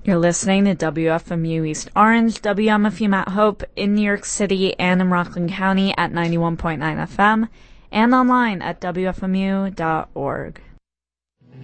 You're listening to WFMU East Orange, WMFU Mount Hope in New York City and in Rockland County at 91.9 FM and online at WFMU.org.